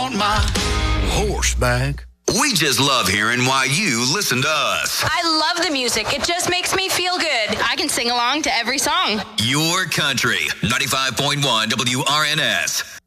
want my horse back. We just love hearing why you listen to us. I love the music. It just makes me feel good. I can sing along to every song. Your country, 95.1 WRNS.